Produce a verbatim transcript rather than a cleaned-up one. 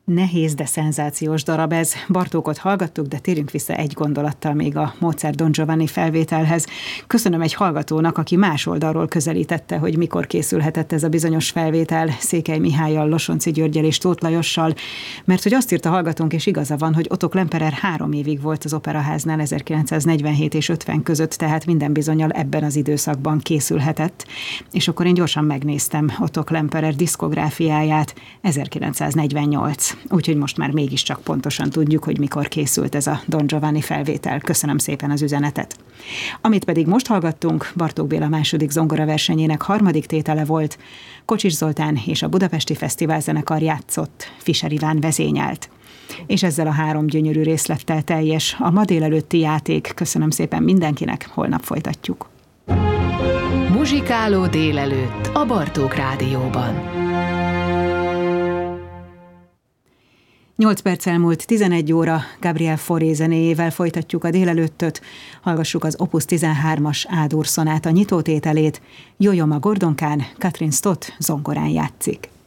Nehéz, de szenzációs darab ez. Bartókot hallgattuk, de térjünk vissza egy gondolattal még a Mozart Don Giovanni felvételhez. Köszönöm egy hallgatónak, aki más oldalról közelítette, hogy mikor készülhetett ez a bizonyos felvétel Székely Mihállyal, Losonczy Györggyel és Tóth Lajossal, mert hogy azt írta hallgatónk, és igaza van, hogy Otto Klemperer három évig volt az Operaháznál ezerkilencszáznegyvenhét és ötven között, tehát minden bizonnyal ebben az időszakban készülhetett. És akkor én gyorsan megnéztem Otto Klemperer diszkográfiáját, ezerkilencszáznegyvennyolc. Úgyhogy most már mégiscsak pontosan tudjuk, hogy mikor készült ez a Don Giovanni felvétel. Köszönöm szépen az üzenetet. Amit pedig most hallgattunk, Bartók Béla második zongoraversenyének harmadik tétele volt, Kocsis Zoltán és a Budapesti Fesztiválzenekar játszott, Fischer Iván vezényelt. És ezzel a három gyönyörű részlettel teljes a ma délelőtti játék. Köszönöm szépen mindenkinek, holnap folytatjuk. Muzsikáló délelőtt a Bartók Rádióban. nyolc perc elmúlt tizenegy óra, Gabriel Fauré zenéjével folytatjuk a délelőttöt. Hallgassuk az Opus tizenhármas A-dur szonáta nyitótételét. Yo-yo ma Gordonkán, Katrin Stott zongorán játszik.